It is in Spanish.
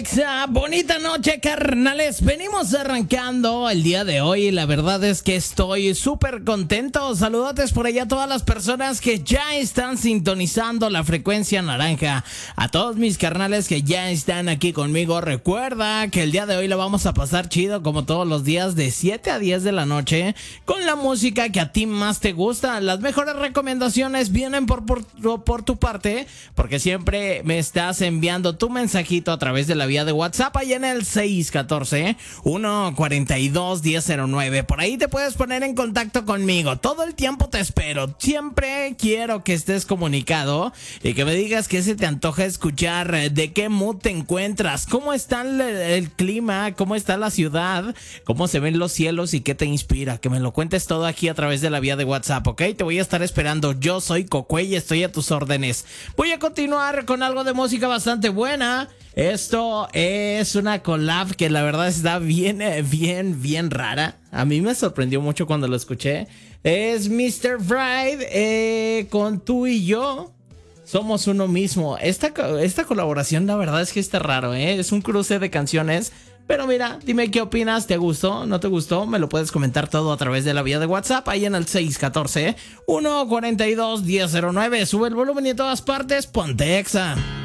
Bonita noche, carnales. Venimos arrancando el día de hoy y la verdad es que estoy súper contento. Saludotes por allá a todas las personas que ya están sintonizando la frecuencia naranja. A todos mis carnales que ya están aquí conmigo, recuerda que el día de hoy la vamos a pasar chido como todos los días de 7 a 10 de la noche con la música que a ti más te gusta. Las mejores recomendaciones vienen por tu parte porque siempre me estás enviando tu mensajito a través de la vía de WhatsApp ahí en el 614-142-1009. Por ahí te puedes poner en contacto conmigo. Todo el tiempo te espero. Siempre quiero que estés comunicado y que me digas qué se te antoja escuchar, de qué mood te encuentras, cómo está el clima, cómo está la ciudad, cómo se ven los cielos y qué te inspira. Que me lo cuentes todo aquí a través de la vía de WhatsApp, ¿ok? Te voy a estar esperando. Yo soy Cocuey y estoy a tus órdenes. Voy a continuar con algo de música bastante buena. Esto es una collab que la verdad está bien rara. A mí me sorprendió mucho cuando lo escuché. Es Mr. Bride con Tú y Yo Somos Uno Mismo. Esta colaboración la verdad es que está raro, ¿eh? Es un cruce de canciones. Pero mira, dime qué opinas, ¿te gustó? ¿No te gustó? Me lo puedes comentar todo a través de la vía de WhatsApp, ahí en el 614-142-1009. Sube el volumen y en todas partes, ponte Exa.